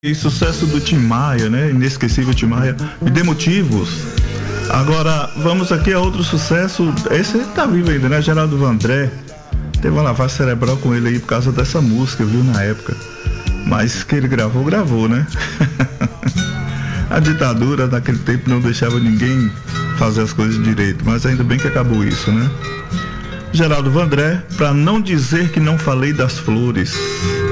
E sucesso do Tim Maia, né? Inesquecível Tim Maia. Me dê motivos. Agora, vamos aqui a outro sucesso. Esse tá vivo ainda, né? Geraldo Vandré. Teve uma lavagem cerebral com ele aí por causa dessa música, viu? Na época. Mas que ele gravou, né? A ditadura daquele tempo não deixava ninguém fazer as coisas direito. Mas ainda bem que acabou isso, né? Geraldo Vandré, pra não dizer que não falei das flores.